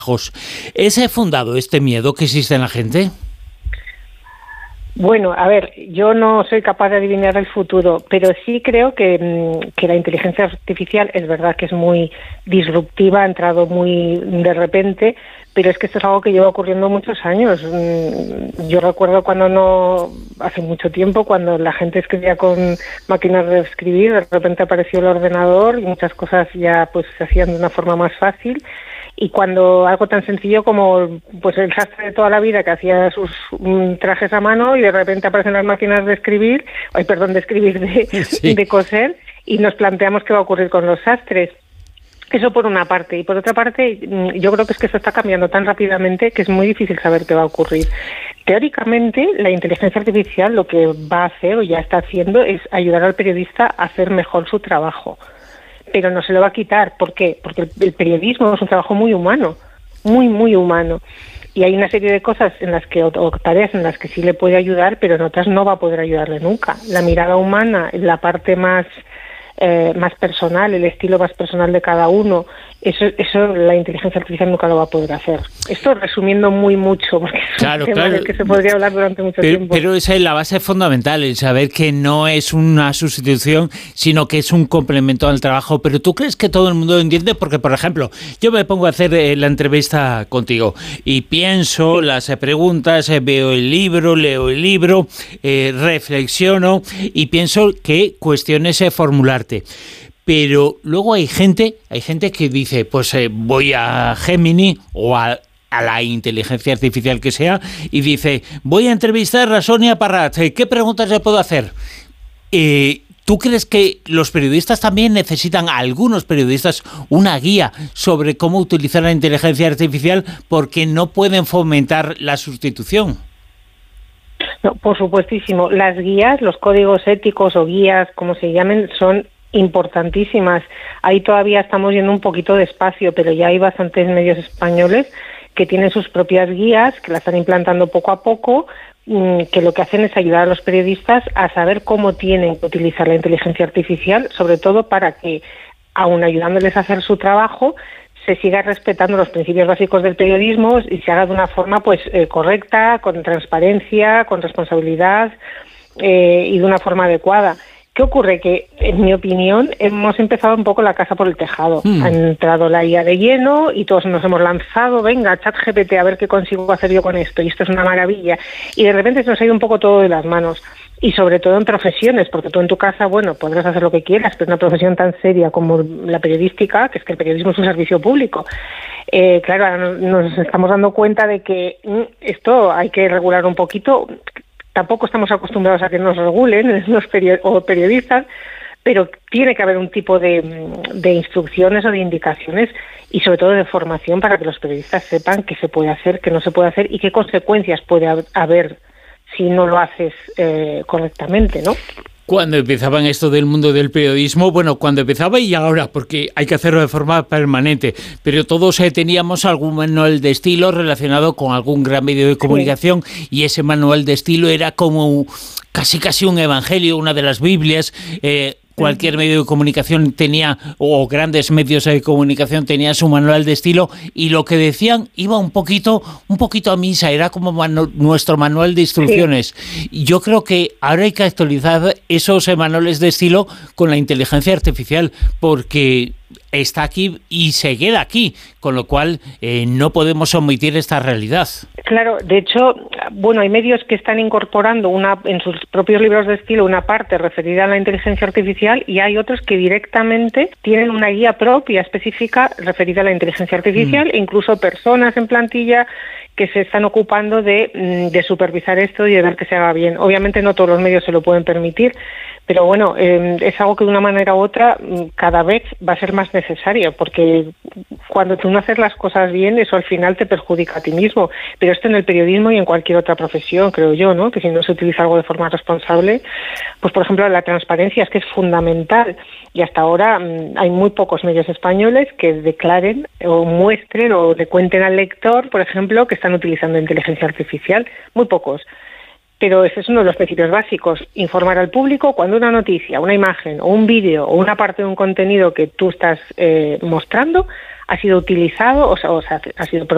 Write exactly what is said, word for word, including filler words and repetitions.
¿Es fundado este miedo que existe en la gente? Bueno, a ver, yo no soy capaz de adivinar el futuro, pero sí creo que, que la inteligencia artificial es verdad que es muy disruptiva, ha entrado muy de repente, pero es que esto es algo que lleva ocurriendo muchos años. Yo recuerdo cuando no, hace mucho tiempo, cuando la gente escribía con máquinas de escribir, de repente apareció el ordenador y muchas cosas ya pues se hacían de una forma más fácil. Y cuando algo tan sencillo como pues el sastre de toda la vida que hacía sus um, trajes a mano y de repente aparecen las máquinas de escribir, ay, perdón, de escribir, de, sí. de coser, y nos planteamos qué va a ocurrir con los sastres. Eso por una parte. Y por otra parte, yo creo que es que esto está cambiando tan rápidamente que es muy difícil saber qué va a ocurrir. Teóricamente, la inteligencia artificial lo que va a hacer o ya está haciendo es ayudar al periodista a hacer mejor su trabajo. Pero no se lo va a quitar. ¿Por qué? Porque el periodismo es un trabajo muy humano, muy, muy humano. Y hay una serie de cosas en las que, o, o tareas en las que sí le puede ayudar, pero en otras no va a poder ayudarle nunca. La mirada humana, la parte más, eh, más personal, el estilo más personal de cada uno, eso, eso la inteligencia artificial nunca lo va a poder hacer. Esto resumiendo muy mucho, porque es claro, un tema claro. del que se podría hablar durante mucho pero, tiempo. Pero esa es la base fundamental, el saber que no es una sustitución, sino que es un complemento al trabajo. Pero ¿tú crees que todo el mundo lo entiende? Porque, por ejemplo, yo me pongo a hacer eh, la entrevista contigo y pienso sí. las preguntas, eh, veo el libro, leo el libro, eh, reflexiono y pienso qué cuestiones eh, formularte. Pero luego hay gente, hay gente que dice, pues eh, voy a Gemini o a, a la inteligencia artificial que sea y dice, voy a entrevistar a Sonia Parrat, ¿qué preguntas le puedo hacer? Eh, ¿Tú crees que los periodistas también necesitan, algunos periodistas, una guía sobre cómo utilizar la inteligencia artificial porque no pueden fomentar la sustitución? No, por supuestísimo. Las guías, los códigos éticos o guías, como se llamen, son importantísimas. Ahí todavía estamos yendo un poquito despacio, pero ya hay bastantes medios españoles que tienen sus propias guías, que las están implantando poco a poco, que lo que hacen es ayudar a los periodistas a saber cómo tienen que utilizar la inteligencia artificial, sobre todo para que, aun ayudándoles a hacer su trabajo, se siga respetando los principios básicos del periodismo y se haga de una forma pues eh, correcta, con transparencia, con responsabilidad eh, y de una forma adecuada. ¿Qué ocurre? Que, en mi opinión, hemos empezado un poco la casa por el tejado. Mm. Ha entrado la I A de lleno y todos nos hemos lanzado, venga, ChatGPT, a ver qué consigo hacer yo con esto, y esto es una maravilla. Y de repente se nos ha ido un poco todo de las manos. Y sobre todo en profesiones, porque tú en tu casa, bueno, podrás hacer lo que quieras, pero una profesión tan seria como la periodística, que es que el periodismo es un servicio público. Eh, claro, ahora nos estamos dando cuenta de que mm, esto hay que regular un poquito. Tampoco estamos acostumbrados a que nos regulen los period- o periodistas, pero tiene que haber un tipo de, de instrucciones o de indicaciones y sobre todo de formación para que los periodistas sepan qué se puede hacer, qué no se puede hacer y qué consecuencias puede haber si no lo haces eh, correctamente, ¿no? Cuando empezaba en esto del mundo del periodismo, bueno, cuando empezaba y ahora, porque hay que hacerlo de forma permanente, pero todos eh, teníamos algún manual de estilo relacionado con algún gran medio de comunicación sí. y ese manual de estilo era como casi casi un evangelio, una de las Biblias. Eh, cualquier medio de comunicación tenía, o grandes medios de comunicación tenían su manual de estilo y lo que decían iba un poquito un poquito a misa, era como manu- nuestro manual de instrucciones. Sí. Yo creo que ahora hay que actualizar esos manuales de estilo con la inteligencia artificial porque está aquí y se queda aquí, con lo cual eh, no podemos omitir esta realidad. Claro, de hecho, bueno, hay medios que están incorporando una en sus propios libros de estilo una parte referida a la inteligencia artificial y hay otros que directamente tienen una guía propia específica referida a la inteligencia artificial mm. e incluso personas en plantilla que se están ocupando de, de supervisar esto y de ver que se haga bien. Obviamente no todos los medios se lo pueden permitir, pero bueno, eh, es algo que de una manera u otra cada vez va a ser más necesario, porque cuando tú no haces las cosas bien, eso al final te perjudica a ti mismo. Pero esto en el periodismo y en cualquier otra profesión, creo yo, ¿no? Que si no se utiliza algo de forma responsable, pues por ejemplo la transparencia es que es fundamental. Y hasta ahora mmm, hay muy pocos medios españoles que declaren o muestren o le cuenten al lector, por ejemplo, que están utilizando inteligencia artificial. Muy pocos. Pero ese es uno de los principios básicos, informar al público cuando una noticia, una imagen o un vídeo o una parte de un contenido que tú estás eh, mostrando ha sido utilizado o, o sea, ha sido